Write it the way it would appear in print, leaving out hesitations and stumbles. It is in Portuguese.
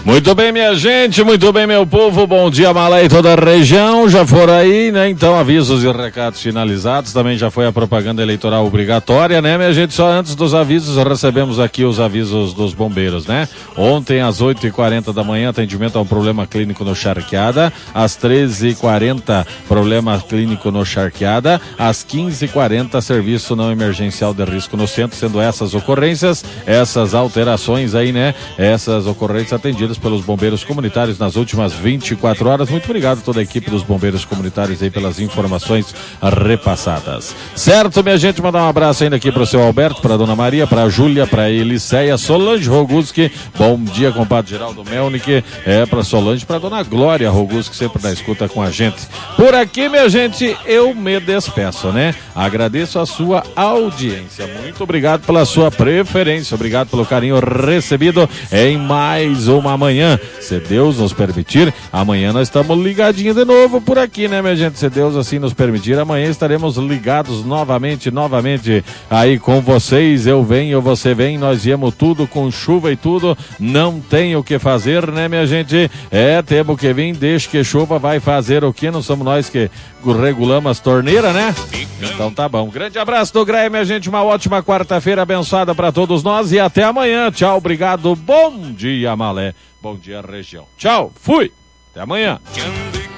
Muito bem, minha gente, muito bem, meu povo, bom dia, Malé e toda a região, já foram aí, né, então avisos e recados finalizados, também já foi a propaganda eleitoral obrigatória, né, minha gente, só antes dos avisos, recebemos aqui os avisos dos bombeiros, né, ontem às 8h40 da manhã, atendimento a um problema clínico no Charqueada, às 13h40, problema clínico no Charqueada, às 15h40, serviço não emergencial de risco no centro, sendo essas ocorrências, essas alterações aí, né, essas ocorrências atendidas pelos bombeiros comunitários nas últimas 24 horas. Muito obrigado a toda a equipe dos bombeiros comunitários aí pelas informações repassadas. Certo, minha gente, mandar um abraço ainda aqui para o seu Alberto, para a dona Maria, para a Júlia, para a Eliceia, Solange Roguski, bom dia, compadre Geraldo Melnick, para Solange, para a dona Glória Roguski, sempre na escuta com a gente. Por aqui, minha gente, eu me despeço, né? Agradeço a sua audiência. Muito obrigado pela sua preferência, obrigado pelo carinho recebido em mais uma manhã, se Deus nos permitir, amanhã nós estamos ligadinhos de novo por aqui, né, minha gente? Se Deus assim nos permitir, amanhã estaremos ligados novamente aí com vocês. Eu venho, você vem, nós viemos tudo com chuva e tudo, não tem o que fazer, né, minha gente? Temos que vir, deixa que chuva vai fazer o que? Não somos nós que regulamos as torneiras, né? Então tá bom. Grande abraço do Grêmio, minha gente, uma ótima quarta-feira abençoada para todos nós e até amanhã. Tchau, obrigado, bom dia, Malé. Bom dia, região. Tchau, fui. Até amanhã.